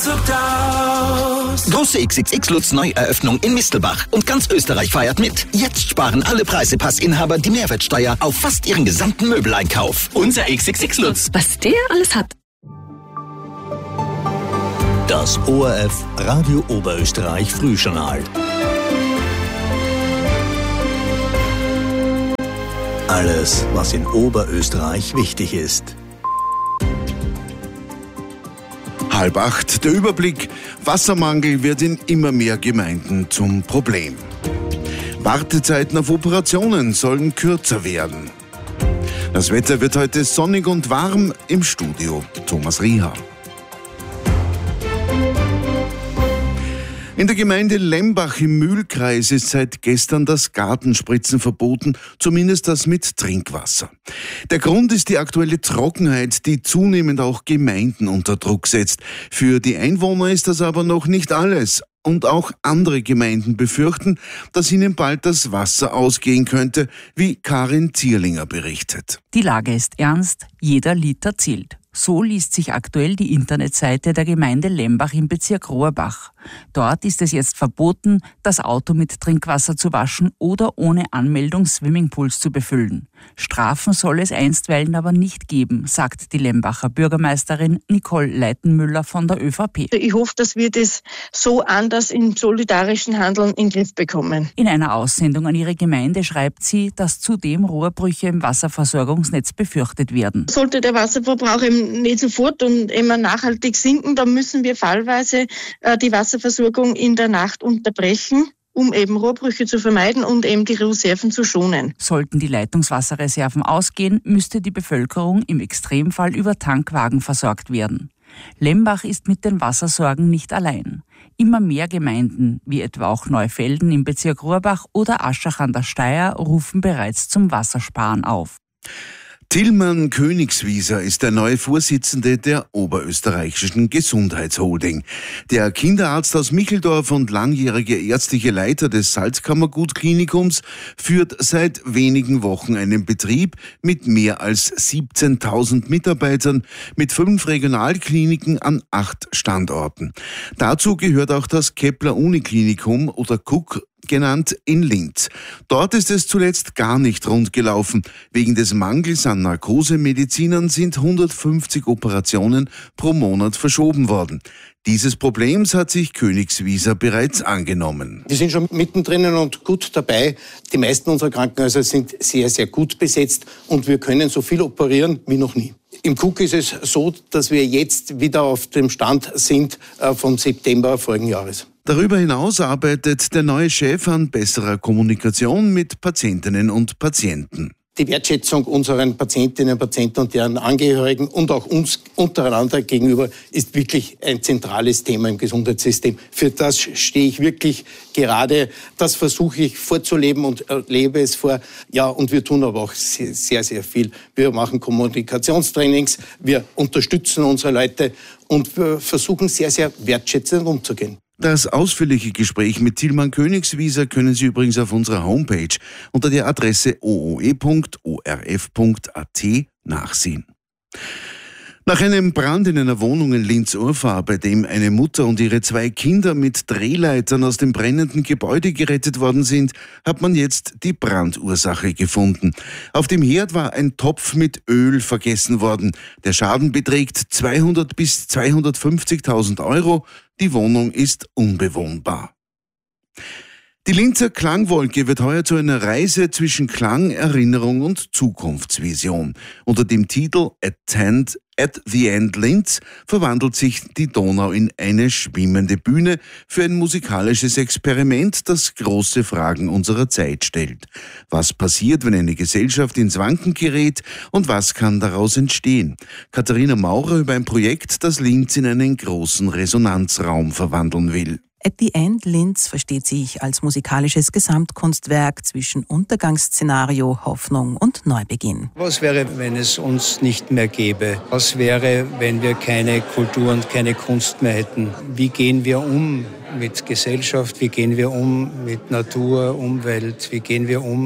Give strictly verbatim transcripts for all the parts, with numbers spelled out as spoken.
bevorzugt aus. Große X X X-Lutz Neueröffnung in Mistelbach. Und ganz Österreich feiert mit. Jetzt sparen alle Preisepassinhaber die Mehrwertsteuer auf fast ihren gesamten Möbeleinkauf. Unser X X X-Lutz. Was der alles hat. Das O R F Radio Oberösterreich Frühjournal. Alles, was in Oberösterreich wichtig ist. Halb acht, der Überblick. Wassermangel wird in immer mehr Gemeinden zum Problem. Wartezeiten auf Operationen sollen kürzer werden. Das Wetter wird heute sonnig und warm. Im Studio Thomas Rieher. In der Gemeinde Lembach im Mühlkreis ist seit gestern das Gartenspritzen verboten, zumindest das mit Trinkwasser. Der Grund ist die aktuelle Trockenheit, die zunehmend auch Gemeinden unter Druck setzt. Für die Einwohner ist das aber noch nicht alles. Und auch andere Gemeinden befürchten, dass ihnen bald das Wasser ausgehen könnte, wie Karin Zierlinger berichtet. Die Lage ist ernst, jeder Liter zählt. So liest sich aktuell die Internetseite der Gemeinde Lembach im Bezirk Rohrbach. Dort ist es jetzt verboten, das Auto mit Trinkwasser zu waschen oder ohne Anmeldung Swimmingpools zu befüllen. Strafen soll es einstweilen aber nicht geben, sagt die Lembacher Bürgermeisterin Nicole Leitenmüller von der ÖVP. Ich hoffe, dass wir das so anders im solidarischen Handeln in den Griff bekommen. In einer Aussendung an ihre Gemeinde schreibt sie, dass zudem Rohrbrüche im Wasserversorgungsnetz befürchtet werden. Sollte der Wasserverbrauch eben nicht sofort und immer nachhaltig sinken, dann müssen wir fallweise äh, die Wasserversorgung in der Nacht unterbrechen, um eben Rohrbrüche zu vermeiden und eben die Reserven zu schonen. Sollten die Leitungswasserreserven ausgehen, müsste die Bevölkerung im Extremfall über Tankwagen versorgt werden. Lembach ist mit den Wassersorgen nicht allein. Immer mehr Gemeinden, wie etwa auch Neufelden im Bezirk Rohrbach oder Aschach an der Steyr, rufen bereits zum Wassersparen auf. Tilman Königswieser ist der neue Vorsitzende der Oberösterreichischen Gesundheitsholding. Der Kinderarzt aus Micheldorf und langjährige ärztliche Leiter des Salzkammergut-Klinikums führt seit wenigen Wochen einen Betrieb mit mehr als siebzehntausend Mitarbeitern mit fünf Regionalkliniken an acht Standorten. Dazu gehört auch das Kepler-Uniklinikum oder K U K genannt in Linz. Dort ist es zuletzt gar nicht rund gelaufen. Wegen des Mangels an Narkosemedizinern sind hundertfünfzig Operationen pro Monat verschoben worden. Dieses Problems hat sich Königswieser bereits angenommen. Wir sind schon mittendrin und gut dabei. Die meisten unserer Krankenhäuser sind sehr, sehr gut besetzt und wir können so viel operieren wie noch nie. Im K U K ist es so, dass wir jetzt wieder auf dem Stand sind vom September vorigen Jahres. Darüber hinaus arbeitet der neue Chef an besserer Kommunikation mit Patientinnen und Patienten. Die Wertschätzung unseren Patientinnen und Patienten und deren Angehörigen und auch uns untereinander gegenüber ist wirklich ein zentrales Thema im Gesundheitssystem. Für das stehe ich wirklich gerade. Das versuche ich vorzuleben und lebe es vor. Ja, und wir tun aber auch sehr, sehr, sehr viel. Wir machen Kommunikationstrainings, wir unterstützen unsere Leute und wir versuchen sehr, sehr wertschätzend umzugehen. Das ausführliche Gespräch mit Tilman Königswieser können Sie übrigens auf unserer Homepage unter der Adresse o o e punkt o r f punkt a t nachsehen. Nach einem Brand in einer Wohnung in Linz-Urfahr, bei dem eine Mutter und ihre zwei Kinder mit Drehleitern aus dem brennenden Gebäude gerettet worden sind, hat man jetzt die Brandursache gefunden. Auf dem Herd war ein Topf mit Öl vergessen worden. Der Schaden beträgt zweihundert bis zweihundertfünfzigtausend Euro. Die Wohnung ist unbewohnbar. Die Linzer Klangwolke wird heuer zu einer Reise zwischen Klang, Erinnerung und Zukunftsvision. Unter dem Titel Attend at the End Linz verwandelt sich die Donau in eine schwimmende Bühne für ein musikalisches Experiment, das große Fragen unserer Zeit stellt. Was passiert, wenn eine Gesellschaft ins Wanken gerät und was kann daraus entstehen? Katharina Maurer über ein Projekt, das Linz in einen großen Resonanzraum verwandeln will. At the End Linz versteht sich als musikalisches Gesamtkunstwerk zwischen Untergangsszenario, Hoffnung und Neubeginn. Was wäre, wenn es uns nicht mehr gäbe? Was wäre, wenn wir keine Kultur und keine Kunst mehr hätten? Wie gehen wir um mit Gesellschaft? Wie gehen wir um mit Natur, Umwelt? Wie gehen wir um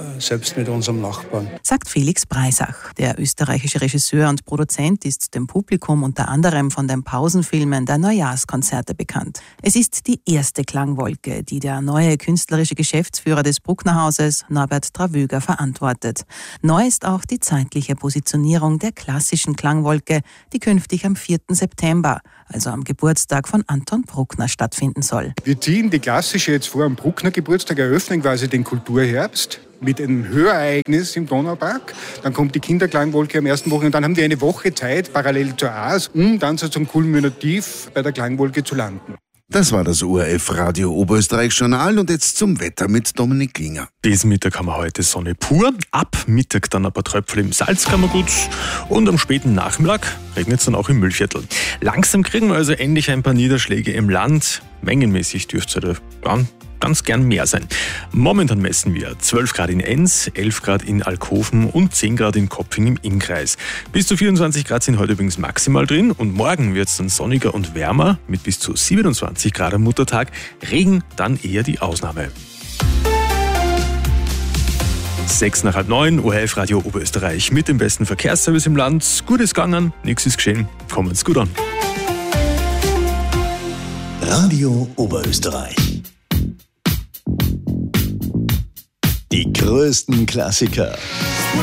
selbst mit unserem Nachbarn. Sagt Felix Breisach. Der österreichische Regisseur und Produzent ist dem Publikum unter anderem von den Pausenfilmen der Neujahrskonzerte bekannt. Es ist die erste Klangwolke, die der neue künstlerische Geschäftsführer des Brucknerhauses, Norbert Travöger, verantwortet. Neu ist auch die zeitliche Positionierung der klassischen Klangwolke, die künftig am vierten September, also am Geburtstag von Anton Bruckner, stattfinden soll. Wir ziehen die klassische jetzt vor am Bruckner Geburtstag, eröffnen quasi den Kulturherbst mit einem Hörereignis im Donaupark. Dann kommt die Kinderklangwolke am ersten Wochen und dann haben wir eine Woche Zeit, parallel zur A A S, um dann so zum Kulminativ bei der Klangwolke zu landen. Das war das O R F Radio Oberösterreich Journal und jetzt zum Wetter mit Dominik Klinger. Bis Mittag haben wir heute Sonne pur, ab Mittag dann ein paar Tröpfel im Salzkammergut und am späten Nachmittag regnet es dann auch im Mühlviertel. Langsam kriegen wir also endlich ein paar Niederschläge im Land. Mengenmäßig dürfte es ja ganz gern mehr sein. Momentan messen wir zwölf Grad in Enns, elf Grad in Alkoven und zehn Grad in Kopfing im Innkreis. Bis zu vierundzwanzig Grad sind heute übrigens maximal drin und morgen wird es dann sonniger und wärmer mit bis zu siebenundzwanzig Grad am Muttertag. Regen dann eher die Ausnahme. Sechs nach halb neun, O R F Radio Oberösterreich mit dem besten Verkehrsservice im Land. Gut ist gegangen, nichts ist geschehen. Kommen's gut an. Radio Oberösterreich. Die größten Klassiker